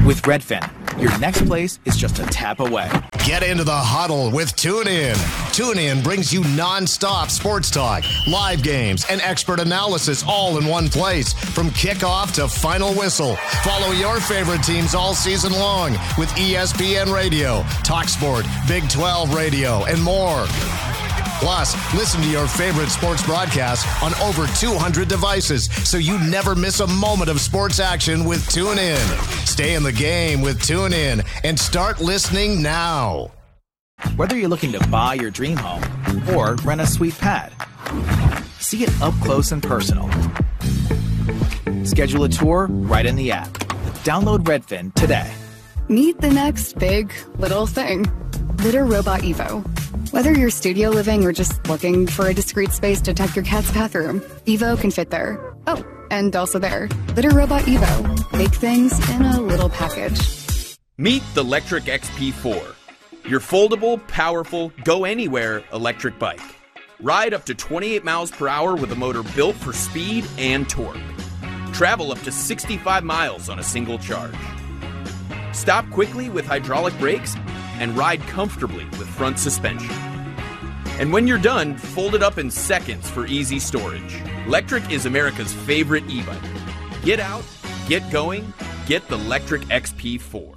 With Redfin, your next place is just a tap away. Get into the huddle with TuneIn. TuneIn brings you non-stop sports talk, live games, and expert analysis all in one place. From kickoff to final whistle. Follow your favorite teams all season long with ESPN Radio, TalkSport, Big 12 Radio, and more. Plus, listen to your favorite sports broadcasts on over 200 devices so you never miss a moment of sports action with TuneIn. Stay in the game with TuneIn and start listening now. Whether you're looking to buy your dream home or rent a sweet pad, see it up close and personal. Schedule a tour right in the app. Download Redfin today. Meet the next big little thing. Litter Robot Evo. Whether you're studio living or just looking for a discreet space to tuck your cat's bathroom, Evo can fit there. Oh, and also there. Litter Robot Evo. Big things in a little package. Meet the Lectric XP4. Your foldable, powerful, go-anywhere electric bike. Ride up to 28 miles per hour with a motor built for speed and torque. Travel up to 65 miles on a single charge. Stop quickly with hydraulic brakes and ride comfortably with front suspension. And when you're done, fold it up in seconds for easy storage. Lectric is America's favorite e-bike. Get out, get going, get the Lectric XP4.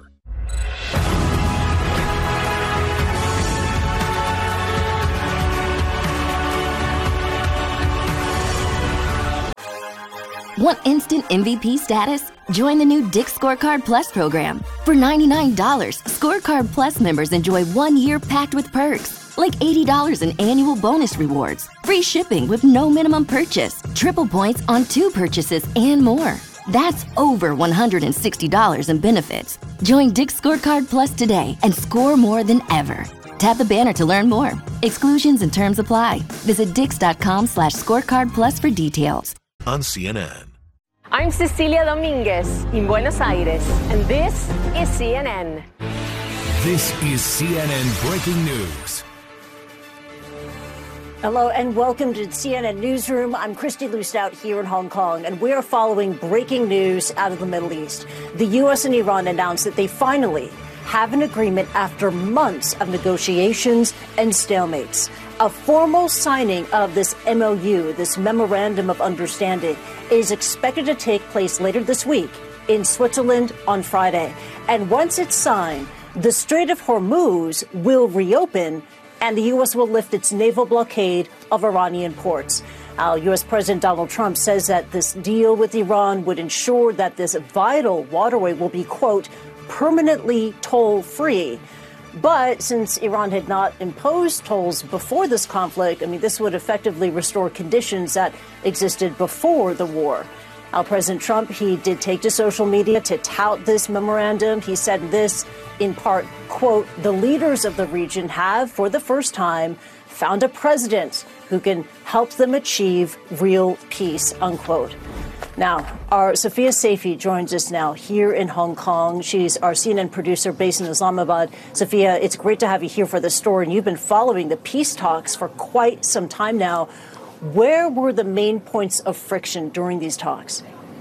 Want instant MVP status? Join the new Dick's Scorecard Plus program. For $99, Scorecard Plus members enjoy 1 year packed with perks, like $80 in annual bonus rewards, free shipping with no minimum purchase, triple points on 2 purchases, and more. That's over $160 in benefits. Join Dick's Scorecard Plus today and score more than ever. Tap the banner to learn more. Exclusions and terms apply. Visit dix.com/scorecard plus for details. On CNN. I'm Cecilia Dominguez in Buenos Aires, and this is CNN. This is CNN Breaking News. Hello and welcome to CNN Newsroom. I'm Christy Lustout here in Hong Kong, and we are following breaking news out of the Middle East. The U.S. and Iran announced that they finally have an agreement after months of negotiations and stalemates. A formal signing of this MOU, this Memorandum of Understanding, is expected to take place later this week in Switzerland on Friday. And once it's signed, the Strait of Hormuz will reopen and the U.S. will lift its naval blockade of Iranian ports. U.S. President Donald Trump says that this deal with Iran would ensure that this vital waterway will be, quote, permanently toll-free. But since Iran had not imposed tolls before this conflict, this would effectively restore conditions that existed before the war. President Trump, he did take to social media to tout this memorandum. He said this in part, quote, the leaders of the region have, for the first time, found a president who can help them achieve real peace, unquote. Now, our Sophia Saifi joins us now here in Hong Kong. She's our CNN producer based in Islamabad. Sophia, it's great to have you here for the story, and you've been following the peace talks for quite some time now. Where were the main points of friction during these talks?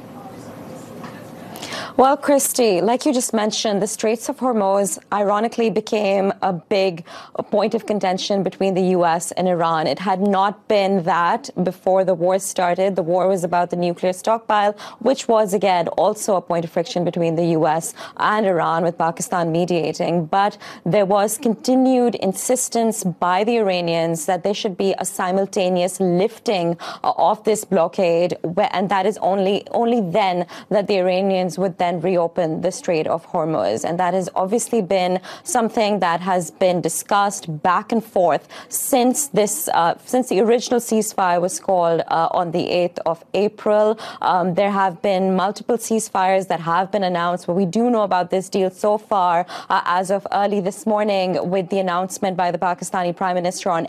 Well, Christy, like you just mentioned, the Straits of Hormuz ironically became a big point of contention between the U.S. and Iran. It had not been that before the war started. The war was about the nuclear stockpile, which was, again, also a point of friction between the U.S. and Iran, with Pakistan mediating. But there was continued insistence by the Iranians that there should be a simultaneous lifting of this blockade, and that is only then that the Iranians would then reopen the Strait of Hormuz. And that has obviously been something that has been discussed back and forth since the original ceasefire was called on the 8th of April. There have been multiple ceasefires that have been announced, but we do know about this deal so far as of early this morning with the announcement by the Pakistani Prime Minister on